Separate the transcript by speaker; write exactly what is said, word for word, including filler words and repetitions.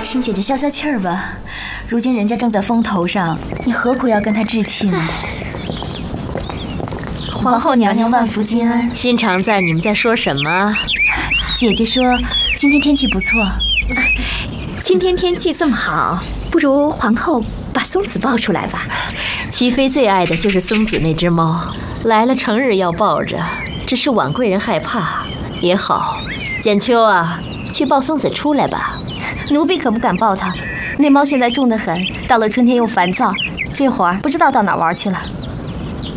Speaker 1: 欣姐姐消消气儿吧，如今人家正在风头上，你何苦要跟他置气呢？皇后娘娘万福金安。
Speaker 2: 新常在，你们在说什么？
Speaker 1: 姐姐说今天天气不错。
Speaker 3: 今天天气这么好，不如皇后把松子抱出来吧。
Speaker 2: 齐妃最爱的就是松子那只猫，来了成日要抱着，只是婉贵人害怕。也好，简秋啊，去抱松子出来吧。
Speaker 1: 奴婢可不敢抱它，那猫现在重得很，到了春天又烦躁，这会儿不知道到哪儿玩去了。